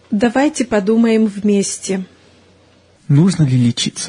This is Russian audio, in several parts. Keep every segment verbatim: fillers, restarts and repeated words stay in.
Давайте подумаем вместе. Нужно ли лечиться?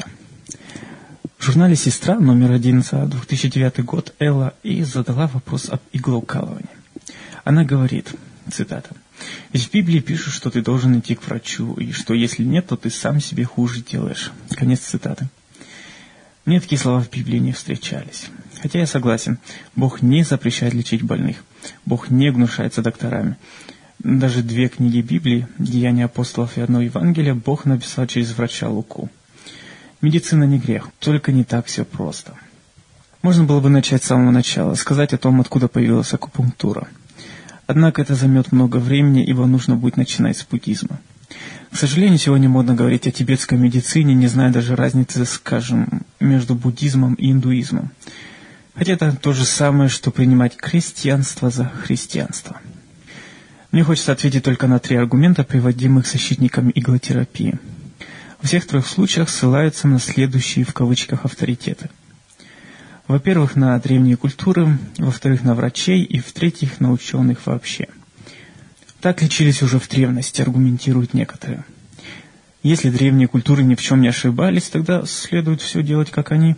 В журнале «Сестра» номер один за две тысячи девятый год Элла И задала вопрос об иглоукалывании. Она говорит, цитата, «Ведь в Библии пишут, что ты должен идти к врачу, и что если нет, то ты сам себе хуже делаешь». Конец цитаты. Мне такие слова в Библии не встречались. Хотя я согласен, Бог не запрещает лечить больных. Бог не гнушается докторами. Даже две книги Библии, «Деяния апостолов» и одно Евангелие, Бог написал через врача Луку. Медицина не грех, только не так все просто. Можно было бы начать с самого начала, сказать о том, откуда появилась акупунктура. Однако это займет много времени, ибо нужно будет начинать с буддизма. К сожалению, сегодня модно говорить о тибетской медицине, не зная даже разницы, скажем, между буддизмом и индуизмом. Хотя это то же самое, что принимать крестьянство за христианство. Мне хочется ответить только на три аргумента, приводимых защитниками иглотерапии. Во всех трех случаях ссылаются на следующие в кавычках авторитеты. Во-первых, на древние культуры, во-вторых, на врачей и, в-третьих, на ученых вообще. Так лечились уже в древности, аргументируют некоторые. Если древние культуры ни в чем не ошибались, тогда следует все делать, как они.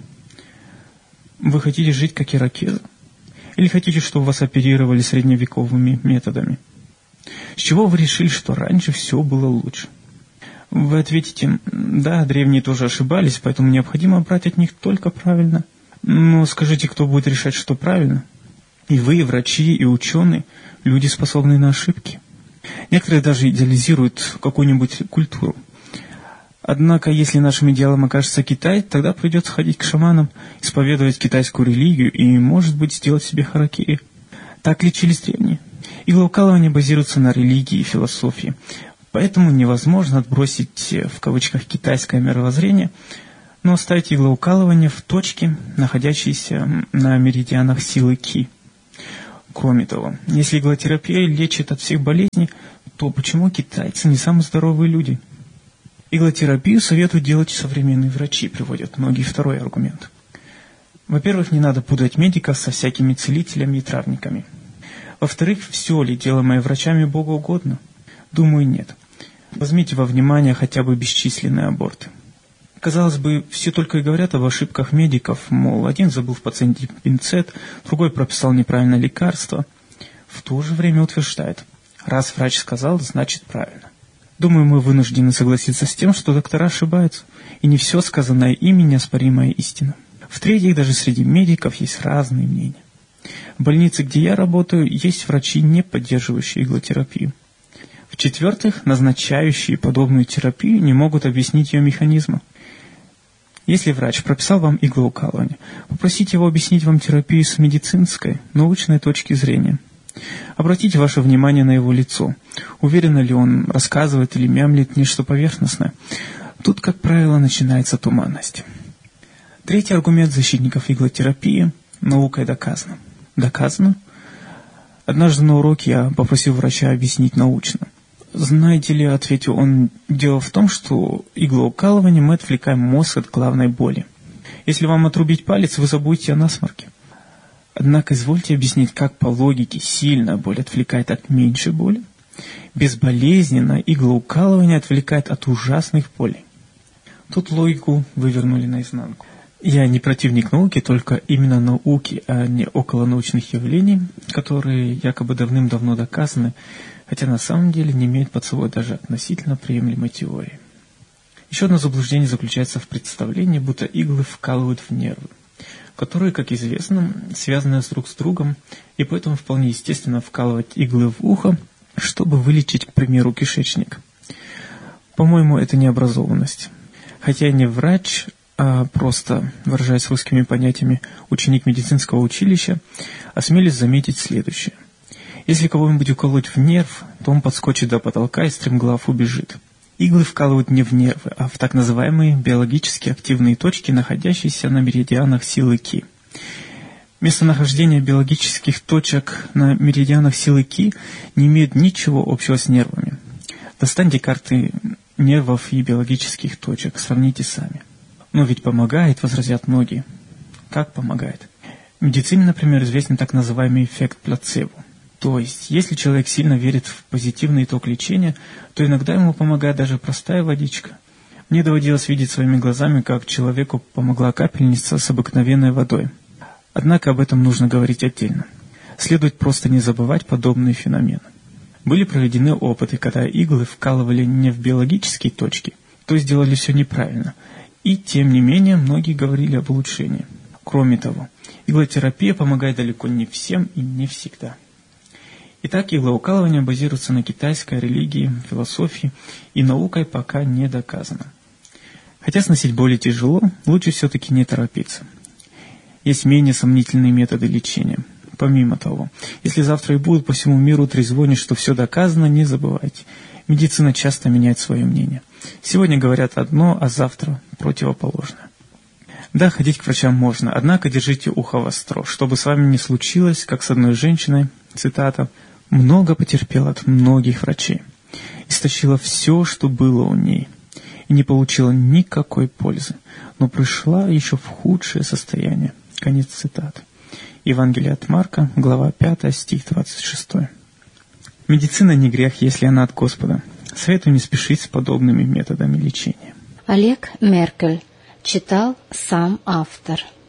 Вы хотите жить, как иракезы? Или хотите, чтобы вас оперировали средневековыми методами? С чего вы решили, что раньше все было лучше? Вы ответите, да, древние тоже ошибались, поэтому необходимо брать от них только правильно. Но скажите, кто будет решать, что правильно? И вы, и врачи, и ученые, люди, способные на ошибки. Некоторые даже идеализируют какую-нибудь культуру. Однако, если нашим идеалом окажется Китай, тогда придется ходить к шаманам, исповедовать китайскую религию и, может быть, сделать себе харакири. Так лечились древние. Иглоукалывание базируется на религии и философии, поэтому невозможно отбросить в кавычках китайское мировоззрение, но оставить иглоукалывание в точке, находящейся на меридианах силы Ки. Кроме того, если иглотерапия лечит от всех болезней, то почему китайцы не самые здоровые люди? Иглотерапию советуют делать современные врачи, приводят многие второй аргумент. Во-первых, не надо путать медиков со всякими целителями и травниками. Во-вторых, все ли делаемое врачами Богу угодно? Думаю, нет. Возьмите во внимание хотя бы бесчисленные аборты. Казалось бы, все только и говорят об ошибках медиков, мол, один забыл в пациенте пинцет, другой прописал неправильное лекарство. В то же время утверждает, раз врач сказал, значит правильно. Думаю, мы вынуждены согласиться с тем, что доктора ошибаются, и не все сказанное ими неоспоримая истина. В-третьих, даже среди медиков есть разные мнения. В больнице, где я работаю, есть врачи, не поддерживающие иглотерапию. В-четвертых, назначающие подобную терапию не могут объяснить ее механизмы. Если врач прописал вам иглоукалывание, попросите его объяснить вам терапию с медицинской, научной точки зрения. Обратите ваше внимание на его лицо. Уверенно ли он рассказывает или мямлит нечто поверхностное? Тут, как правило, начинается туманность. Третий аргумент защитников иглотерапии – наукой доказано. Доказано? Однажды на уроке я попросил врача объяснить научно. Знаете ли, ответил он, дело в том, что иглоукалыванием мы отвлекаем мозг от главной боли. Если вам отрубить палец, вы забудете о насморке. Однако извольте объяснить, как по логике сильная боль отвлекает от меньшей боли, безболезненно иглоукалывание отвлекает от ужасных болей. Тут логику вывернули наизнанку. Я не противник науки, только именно науки, а не околонаучных явлений, которые якобы давным-давно доказаны, хотя на самом деле не имеют под собой даже относительно приемлемой теории. Еще одно заблуждение заключается в представлении, будто иглы вкалывают в нервы, которые, как известно, связаны друг с другом, и поэтому вполне естественно вкалывать иглы в ухо, чтобы вылечить, к примеру, кишечник. По-моему, это необразованность. Хотя я не врач, а просто, выражаясь русскими понятиями, ученик медицинского училища, осмелюсь заметить следующее. Если кого-нибудь уколоть в нерв, то он подскочит до потолка и стремглав убежит. Иглы вкалывают не в нервы, а в так называемые биологически активные точки, находящиеся на меридианах силы Ки. Местонахождение биологических точек на меридианах силы Ки не имеет ничего общего с нервами. Достаньте карты нервов и биологических точек, сравните сами. Но ведь помогает, возразят многие. Как помогает? В медицине, например, известен так называемый эффект плацебо. То есть, если человек сильно верит в позитивный итог лечения, то иногда ему помогает даже простая водичка. Мне доводилось видеть своими глазами, как человеку помогла капельница с обыкновенной водой. Однако об этом нужно говорить отдельно. Следует просто не забывать подобные феномены. Были проведены опыты, когда иглы вкалывали не в биологические точки, то есть делали все неправильно. И тем не менее, многие говорили об улучшении. Кроме того, иглотерапия помогает далеко не всем и не всегда. Итак, иглоукалывание базируется на китайской религии, философии и наукой пока не доказано. Хотя сносить боли тяжело, лучше все-таки не торопиться. Есть менее сомнительные методы лечения. Помимо того, если завтра и будут по всему миру трезвонить, что все доказано, не забывайте. Медицина часто меняет свое мнение. Сегодня говорят одно, а завтра противоположное. Да, ходить к врачам можно, однако держите ухо востро, чтобы с вами не случилось, как с одной женщиной, цитата, «много потерпела от многих врачей, истощила все, что было у ней, и не получила никакой пользы, но пришла еще в худшее состояние». Конец цитаты. Евангелие от Марка, глава пятая, стих двадцать шестой. Медицина не грех, если она от Господа. Советую не спешить с подобными методами лечения. Олег Меркель. Читал сам автор.